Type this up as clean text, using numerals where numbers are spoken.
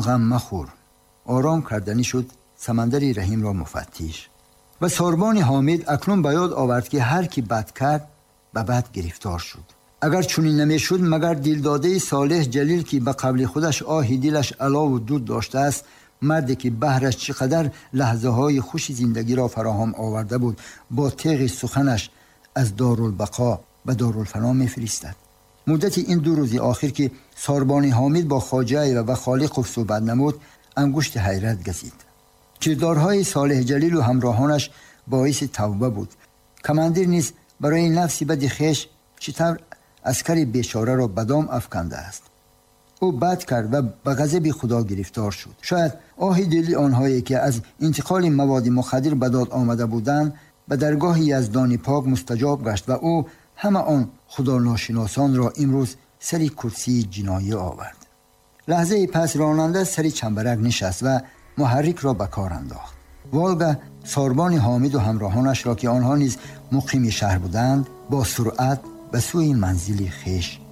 غم مخور. آرام کردنی شد سمندر رحیم را مفتش. و ساربان حامد اکنون به یاد آورد که هر کی بد کرد به بد گرفتار شد. اگر چنین نمیشد مگر دلداده صالح جلیل که به قبل خودش آهی دلش علا و دود داشته است، مردی که بهرش چقدر لحظه های خوش زندگی را فراهم آورده بود، با تیغ سخنش از دارالبقا به دارالفنا میفرستد. مدت این 2 روز آخر که ساربان حامد با خواجه و خالق خود صحبت نمود، انگشت حیرت گزید. کردارهای صالح جلیل و همراهانش باعث توبه بود. کماندیر نیز برای نفس بد خویش چطور عسکر بیچاره را به دام افکنده است. او بد کرد و به غضب خدا گرفتار شد. شاید آه دل آنهایی که از انتقال مواد مخدر به داد آمده بودند به درگاه یزدان پاک مستجاب گشت و او همه آن خدا ناشناسان را امروز سر کرسی جنایی آورد. لحظه پس راننده سر چنبرک نشست و محرک را به کار انداخت. والگه ساربان حامد و همراهانش را که آنها نیز مقیم شهر بودند با سرعت به سوی منزل خویش